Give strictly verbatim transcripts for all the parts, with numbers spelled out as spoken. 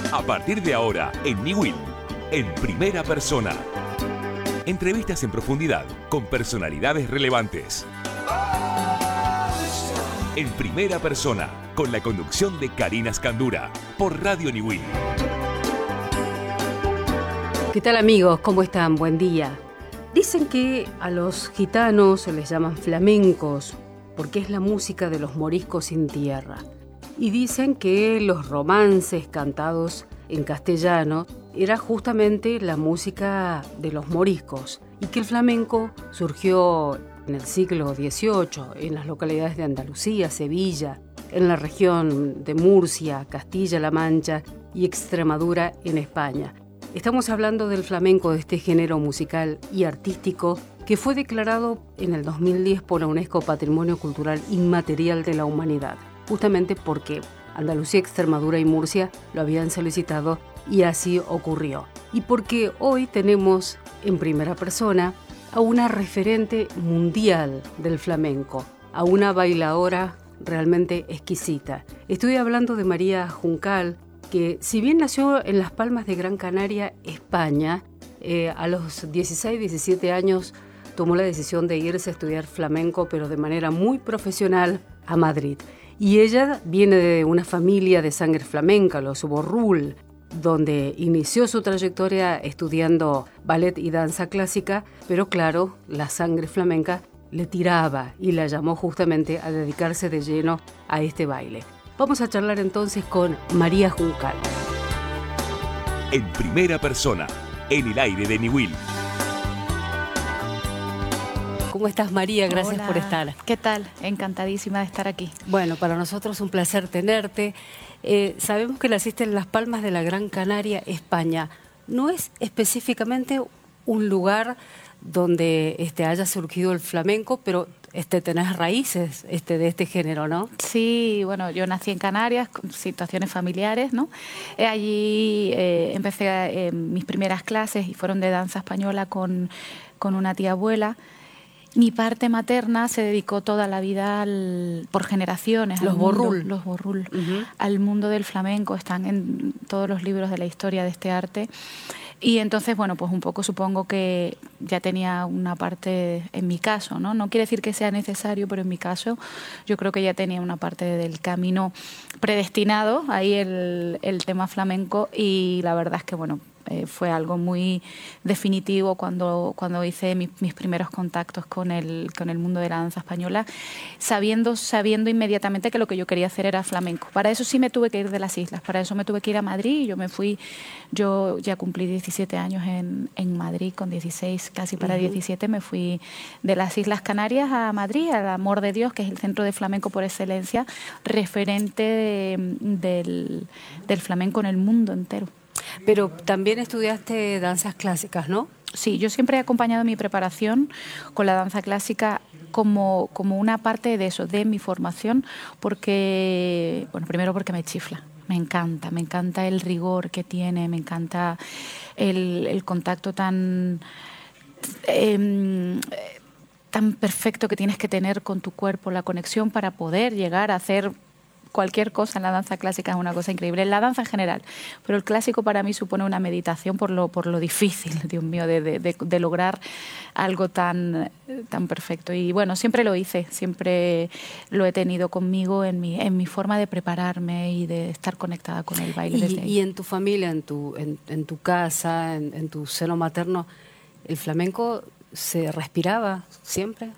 A partir de ahora, en Niwil, en primera persona. Entrevistas en profundidad con personalidades relevantes. En primera persona, con la conducción de Karina Scandura, por Radio Niwil. ¿Qué tal, amigos? ¿Cómo están? Buen día. Dicen que a los gitanos se les llaman flamencos porque es la música de los moriscos sin tierra. Y dicen que los romances cantados en castellano era justamente la música de los moriscos y que el flamenco surgió en el siglo dieciocho en las localidades de Andalucía, Sevilla, en la región de Murcia, Castilla-La Mancha y Extremadura en España. Estamos hablando del flamenco, de este género musical y artístico que fue declarado en el dos mil diez por la UNESCO Patrimonio Cultural Inmaterial de la Humanidad, justamente porque Andalucía, Extremadura y Murcia lo habían solicitado y así ocurrió. Y porque hoy tenemos en primera persona a una referente mundial del flamenco, a una bailadora realmente exquisita. Estoy hablando de María Juncal, que si bien nació en Las Palmas de Gran Canaria, España, eh, a los dieciséis, diecisiete años tomó la decisión de irse a estudiar flamenco, pero de manera muy profesional, a Madrid. Y ella viene de una familia de sangre flamenca, los Borrul, donde inició su trayectoria estudiando ballet y danza clásica, pero claro, la sangre flamenca le tiraba y la llamó justamente a dedicarse de lleno a este baile. Vamos a charlar entonces con María Juncal. En primera persona, en el aire de Niwil. ¿Cómo estás, María? Gracias Hola. por estar. ¿Qué tal? Encantadísima de estar aquí. Bueno, para nosotros un placer tenerte. Eh, sabemos que naciste en Las Palmas de la Gran Canaria, España. No es específicamente un lugar donde este, haya surgido el flamenco, pero este, tenés raíces este, de este género, ¿no? Sí, bueno, yo nací en Canarias, con situaciones familiares, ¿no? Eh, allí eh, empecé eh, mis primeras clases y fueron de danza española con, con una tía abuela. Mi parte materna se dedicó toda la vida al, por generaciones. Los al mundo, Borrul. Los Borrul. Uh-huh. Al mundo del flamenco, están en todos los libros de la historia de este arte. Y entonces, bueno, pues un poco supongo que ya tenía una parte, en mi caso, ¿no? No quiere decir que sea necesario, pero en mi caso yo creo que ya tenía una parte del camino predestinado, ahí el, el tema flamenco, y la verdad es que, bueno, Eh, fue algo muy definitivo cuando, cuando hice mi, mis primeros contactos con el, con el mundo de la danza española, sabiendo, sabiendo inmediatamente que lo que yo quería hacer era flamenco. Para eso sí me tuve que ir de las islas, para eso me tuve que ir a Madrid. Yo me fui, yo ya cumplí diecisiete años en, en Madrid, con dieciséis, casi para uh-huh. diecisiete, me fui de las Islas Canarias a Madrid, al Amor de Dios, que es el centro de flamenco por excelencia, referente de, del, del flamenco en el mundo entero. Pero también estudiaste danzas clásicas, ¿no? Sí, yo siempre he acompañado mi preparación con la danza clásica como, como una parte de eso, de mi formación, porque, bueno, primero porque me chifla, me encanta, me encanta el rigor que tiene, me encanta el, el contacto tan, eh, tan perfecto que tienes que tener con tu cuerpo, la conexión para poder llegar a hacer cualquier cosa en la danza clásica. Es una cosa increíble, en la danza en general, pero el clásico para mí supone una meditación por lo, por lo difícil, Dios mío, de, de, de, de lograr algo tan, tan perfecto. Y bueno, siempre lo hice, siempre lo he tenido conmigo en mi, en mi forma de prepararme y de estar conectada con el baile. Y, desde ahí. y en tu familia, en tu, en, en tu casa, en, en tu seno materno, ¿el flamenco se respiraba siempre?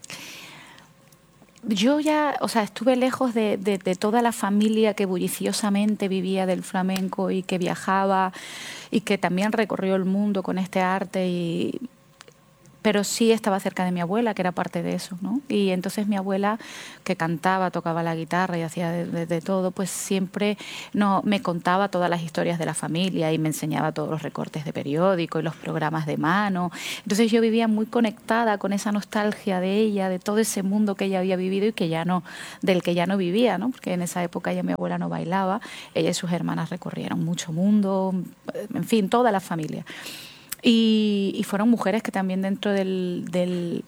Yo ya, o sea, estuve lejos de, de, de toda la familia que bulliciosamente vivía del flamenco y que viajaba y que también recorrió el mundo con este arte, y pero sí estaba cerca de mi abuela, que era parte de eso, ¿no? Y entonces mi abuela, que cantaba, tocaba la guitarra y hacía de, de, de todo, pues siempre no, me contaba todas las historias de la familia y me enseñaba todos los recortes de periódico y los programas de mano. Entonces yo vivía muy conectada con esa nostalgia de ella, de todo ese mundo que ella había vivido y que ya no, del que ya no vivía, ¿no? Porque en esa época ya mi abuela no bailaba, ella y sus hermanas recorrieron mucho mundo, en fin, toda la familia. Y, y fueron mujeres que también dentro del, del,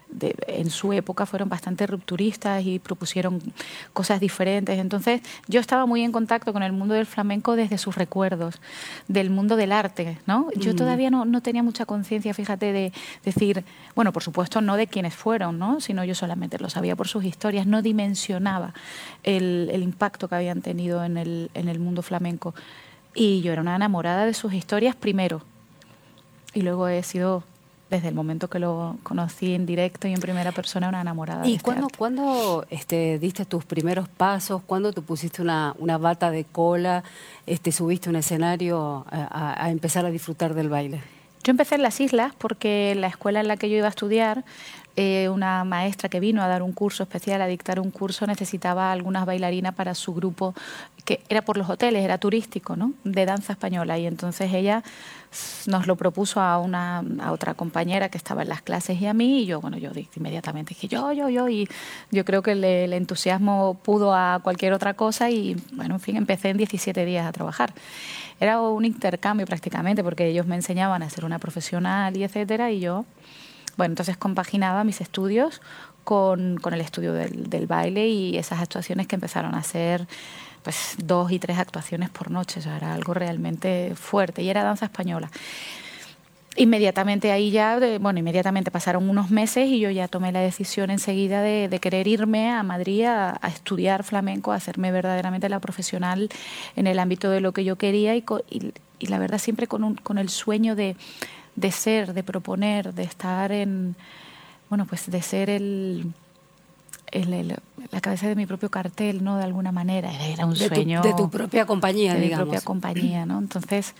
de, en su época fueron bastante rupturistas y propusieron cosas diferentes. Entonces yo estaba muy en contacto con el mundo del flamenco desde sus recuerdos, del mundo del arte, ¿no? Yo mm. todavía no, no tenía mucha conciencia, fíjate, de decir, bueno, por supuesto no de quiénes fueron, ¿no? Sino yo solamente lo sabía por sus historias, no dimensionaba el, el impacto que habían tenido en el, en el mundo flamenco. Y yo era una enamorada de sus historias primero, y luego he sido, desde el momento que lo conocí en directo y en primera persona, una enamorada ¿Y de este cuándo, arte. cuándo este, diste tus primeros pasos? ¿Cuándo te pusiste una, una bata de cola? Este, ¿Subiste a un escenario a, a, a empezar a disfrutar del baile? Yo empecé en las islas porque la escuela en la que yo iba a estudiar, eh, una maestra que vino a dar un curso especial, a dictar un curso, necesitaba algunas bailarinas para su grupo, que era por los hoteles, era turístico, ¿no?, de danza española. Y entonces ella nos lo propuso a una a otra compañera que estaba en las clases y a mí, y yo, bueno, yo inmediatamente dije yo, yo, yo, y yo creo que el, el entusiasmo pudo a cualquier otra cosa y, bueno, en fin, empecé en diecisiete días a trabajar. Era un intercambio prácticamente, porque ellos me enseñaban a ser una profesional y etcétera, y yo, bueno, entonces compaginaba mis estudios con, con el estudio del, del baile y esas actuaciones que empezaron a ser pues dos y tres actuaciones por noche. O sea, era algo realmente fuerte y era danza española. Inmediatamente ahí ya, bueno, inmediatamente pasaron unos meses y yo ya tomé la decisión enseguida de, de querer irme a Madrid a, a estudiar flamenco, a hacerme verdaderamente la profesional en el ámbito de lo que yo quería y, y, y la verdad siempre con, un, con el sueño de, de ser, de proponer, de estar en, bueno, pues de ser el... El, el, la cabeza de mi propio cartel, ¿no?, de alguna manera. Era, era un de sueño... Tu, de tu propia compañía, de digamos. De mi propia compañía, ¿no? Entonces,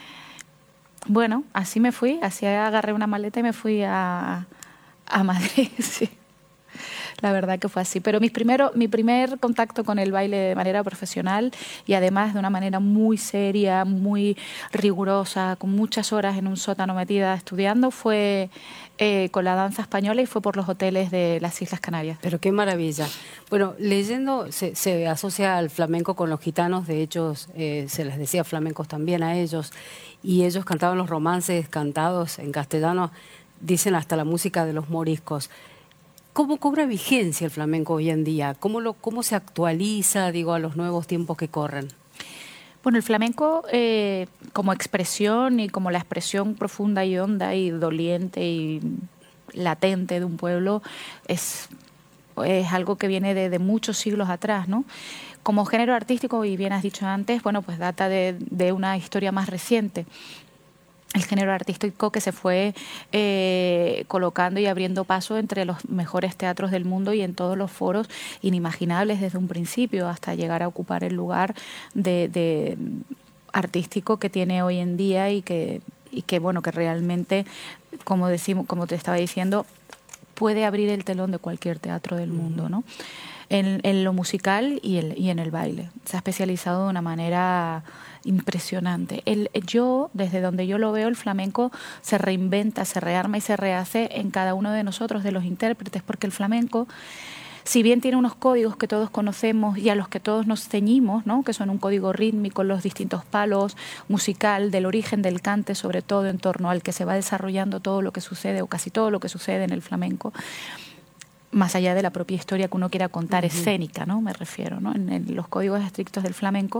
bueno, así me fui, así agarré una maleta y me fui a, a Madrid, sí. La verdad que fue así. Pero mis primero, mi primer contacto con el baile de manera profesional y además de una manera muy seria, muy rigurosa, con muchas horas en un sótano metida estudiando, fue eh, con la danza española y fue por los hoteles de las Islas Canarias. Pero qué maravilla. Bueno, leyendo, se, se asocia al flamenco con los gitanos, de hecho eh, se les decía flamencos también a ellos, y ellos cantaban los romances cantados en castellano, dicen hasta la música de los moriscos. ¿Cómo cobra vigencia el flamenco hoy en día? ¿Cómo, lo, cómo se actualiza, digo, a los nuevos tiempos que corren? Bueno, el flamenco eh, como expresión y como la expresión profunda y honda y doliente y latente de un pueblo es, es algo que viene de, de muchos siglos atrás, ¿no? Como género artístico, y bien has dicho antes, bueno, pues data de, de una historia más reciente. El género artístico que se fue eh, colocando y abriendo paso entre los mejores teatros del mundo y en todos los foros inimaginables desde un principio hasta llegar a ocupar el lugar de, de artístico que tiene hoy en día y que, y que bueno, que realmente, como decimos, como te estaba diciendo, puede abrir el telón de cualquier teatro del mundo, ¿no? En, en lo musical y, el, y en el baile. Se ha especializado de una manera impresionante. El, yo, desde donde yo lo veo, el flamenco se reinventa, se rearma y se rehace en cada uno de nosotros, de los intérpretes, porque el flamenco, si bien tiene unos códigos que todos conocemos y a los que todos nos ceñimos, ¿no?, que son un código rítmico, los distintos palos, musical, del origen del cante, sobre todo en torno al que se va desarrollando todo lo que sucede o casi todo lo que sucede en el flamenco, más allá de la propia historia que uno quiera contar, uh-huh. escénica, ¿no?, me refiero, ¿no?, en, en los códigos estrictos del flamenco,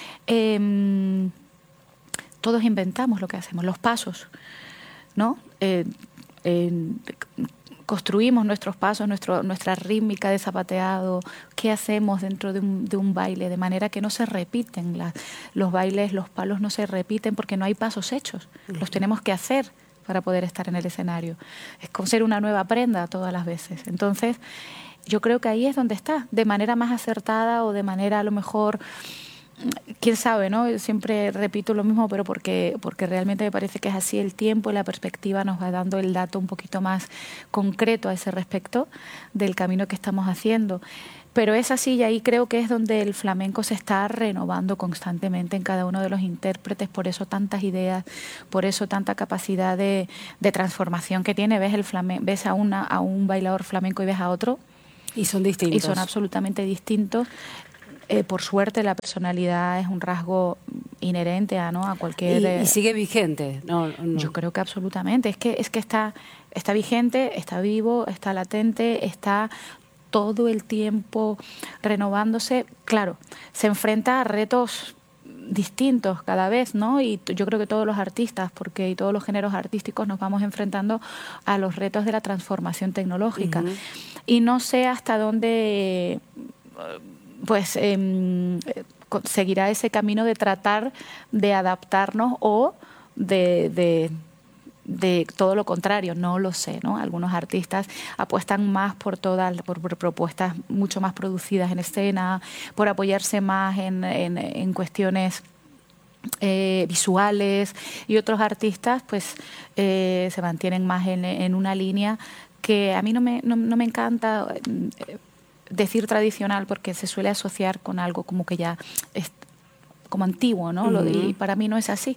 eh, todos inventamos lo que hacemos, los pasos, ¿no? Eh, eh, construimos nuestros pasos, nuestro, nuestra rítmica de zapateado, qué hacemos dentro de un, de un baile, de manera que no se repiten la, los bailes, los palos no se repiten porque no hay pasos hechos, uh-huh. los tenemos que hacer para poder estar en el escenario. Es como ser una nueva prenda todas las veces. Entonces, yo creo que ahí es donde está, de manera más acertada o de manera a lo mejor, quién sabe, ¿no? Yo siempre repito lo mismo, pero porque, porque realmente me parece que es así. El tiempo y la perspectiva nos va dando el dato un poquito más concreto a ese respecto del camino que estamos haciendo. Pero es así, y ahí creo que es donde el flamenco se está renovando constantemente en cada uno de los intérpretes, por eso tantas ideas, por eso tanta capacidad de, de transformación que tiene. Ves el flamenco, ves a, una, a un bailador flamenco y ves a otro. Y son distintos. Y son absolutamente distintos. Eh, por suerte la personalidad es un rasgo inherente a, ¿no? a cualquier... ¿Y, y sigue vigente? No, no. Yo creo que absolutamente. Es que, es que está, está vigente, está vivo, está latente, está todo el tiempo renovándose. Claro, se enfrenta a retos distintos cada vez, ¿no? Y yo creo que todos los artistas, porque y todos los géneros artísticos nos vamos enfrentando a los retos de la transformación tecnológica. Uh-huh. Y no sé hasta dónde, pues, eh, seguirá ese camino de tratar de adaptarnos o de... de de todo lo contrario, no lo sé, ¿no? Algunos artistas apuestan más por todas, por, por propuestas mucho más producidas en escena, por apoyarse más en, en, en cuestiones eh, visuales, y otros artistas pues eh, se mantienen más en, en una línea que a mí no me, no, no me encanta eh, decir tradicional, porque se suele asociar con algo como que ya es como antiguo, ¿no? Uh-huh. Lo de, y para mí no es así.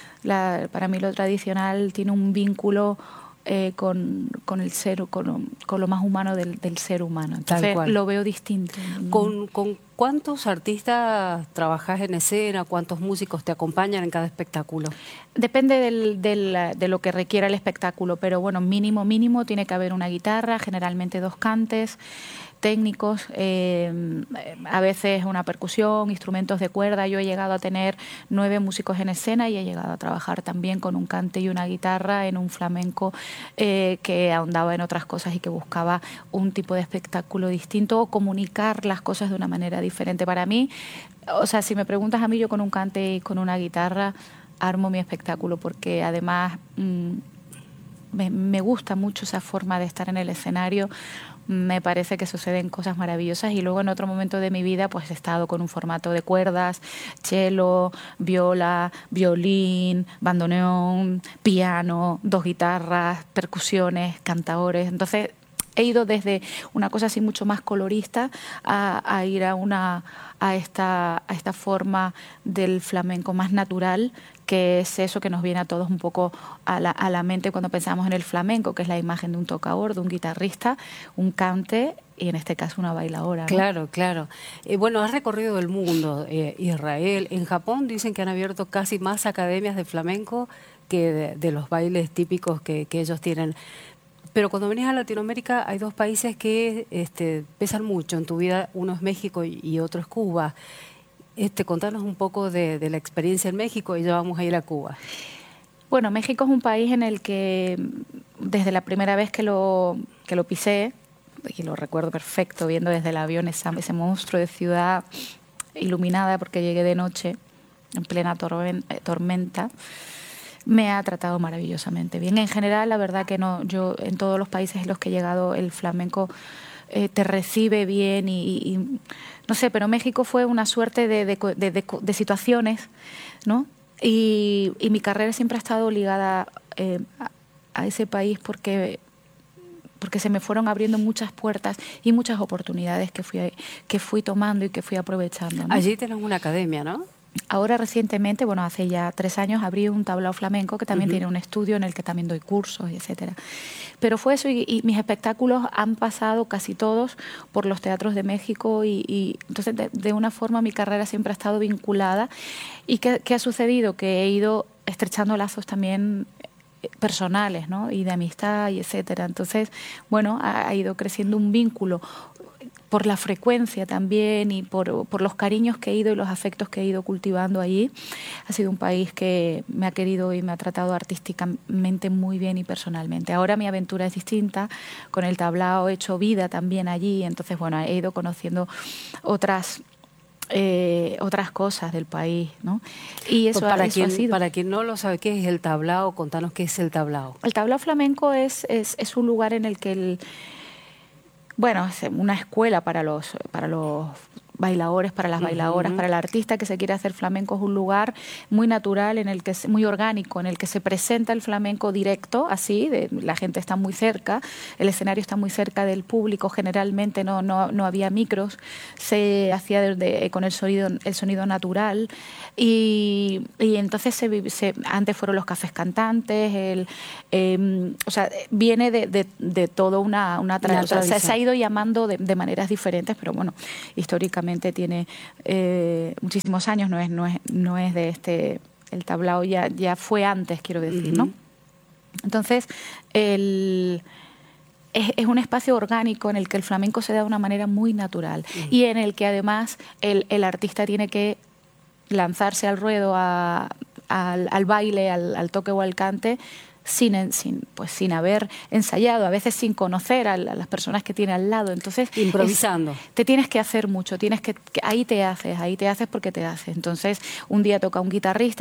La, para mí lo tradicional tiene un vínculo eh, con, con el ser, con, con lo más humano del, del ser humano. Entonces lo veo distinto. ¿Con, con cuántos artistas trabajas en escena? ¿Cuántos músicos te acompañan en cada espectáculo? Depende del, del, de lo que requiera el espectáculo, pero bueno, mínimo, mínimo tiene que haber una guitarra, generalmente dos cantes, técnicos, eh, a veces una percusión, instrumentos de cuerda. Yo he llegado a tener nueve músicos en escena y he llegado a trabajar también con un cante y una guitarra en un flamenco eh, que ahondaba en otras cosas y que buscaba un tipo de espectáculo distinto o comunicar las cosas de una manera diferente. Para mí, o sea, si me preguntas a mí, yo con un cante y con una guitarra armo mi espectáculo, porque además mmm, me, me gusta mucho esa forma de estar en el escenario. Me parece que suceden cosas maravillosas, y luego en otro momento de mi vida pues he estado con un formato de cuerdas, cello, viola, violín, bandoneón, piano, dos guitarras, percusiones, cantadores. Entonces he ido desde una cosa así mucho más colorista a, a ir a una a esta a esta forma del flamenco más natural, que es eso que nos viene a todos un poco a la, a la mente cuando pensamos en el flamenco, que es la imagen de un tocador, de un guitarrista, un cante y en este caso una bailadora, ¿no? Claro, claro. Eh, bueno, has recorrido el mundo, eh, Israel. En Japón dicen que han abierto casi más academias de flamenco que de, de los bailes típicos que, que ellos tienen. Pero cuando venís a Latinoamérica hay dos países que este, pesan mucho en tu vida. Uno es México y, y otro es Cuba. Este, contanos un poco de, de la experiencia en México y ya vamos a ir a Cuba. Bueno, México es un país en el que desde la primera vez que lo, que lo pisé, y lo recuerdo perfecto, viendo desde el avión esa, ese monstruo de ciudad iluminada, porque llegué de noche en plena tormenta, me ha tratado maravillosamente bien. En general, la verdad que no, yo en todos los países en los que he llegado, el flamenco eh, te recibe bien y, y no sé, pero México fue una suerte de, de, de, de, de situaciones, ¿no? Y, y mi carrera siempre ha estado ligada eh, a, a ese país porque, porque se me fueron abriendo muchas puertas y muchas oportunidades que fui, que fui tomando y que fui aprovechando, ¿no? Allí tenés una academia, ¿no? Ahora recientemente, bueno, hace ya tres años abrí un tablao flamenco que también uh-huh. tiene un estudio en el que también doy cursos, etcétera. Pero fue eso, y, y mis espectáculos han pasado casi todos por los teatros de México, y, y entonces de, de una forma mi carrera siempre ha estado vinculada. ¿Y qué, qué ha sucedido? Que he ido estrechando lazos también personales, ¿no? Y de amistad, y etcétera. Entonces, bueno, ha, ha ido creciendo un vínculo por la frecuencia también y por, por los cariños que he ido y los afectos que he ido cultivando allí. Ha sido un país que me ha querido y me ha tratado artísticamente muy bien y personalmente. Ahora mi aventura es distinta, con el tablao he hecho vida también allí, entonces bueno, he ido conociendo otras eh, otras cosas del país, ¿no? Y eso, pues para, eso quien, ha sido. Para quien no lo sabe, ¿qué es el tablao? Contanos qué es el tablao. El tablao flamenco es, es, es un lugar en el que el Bueno, es una escuela para los, para los bailadores, para las bailadoras, uh-huh. para el artista que se quiere hacer flamenco. Es un lugar muy natural, en el que es muy orgánico, en el que se presenta el flamenco directo, así, de, la gente está muy cerca, el escenario está muy cerca del público, generalmente no, no, no había micros, se hacía de, de, con el sonido, el sonido natural, y, y entonces se, se, antes fueron los cafés cantantes, el, eh, o sea, viene de, de, de todo una, una, tra- una o sea, se, se ha ido llamando de, de maneras diferentes, pero bueno, históricamente efectivamente tiene eh, muchísimos años, no es, no es, no es de este, el tablao ya, ya fue antes, quiero decir, Uh-huh. ¿no? Entonces, el... Es, es un espacio orgánico en el que el flamenco se da de una manera muy natural uh-huh. y en el que además el, el artista tiene que lanzarse al ruedo, a, al, al baile, al, al toque o al cante, sin, sin, pues sin haber ensayado, a veces sin conocer a, a las personas que tiene al lado. Entonces, improvisando. Es, te tienes que hacer mucho, tienes que, que ahí te haces, ahí te haces porque te haces. Entonces, un día toca un guitarrista,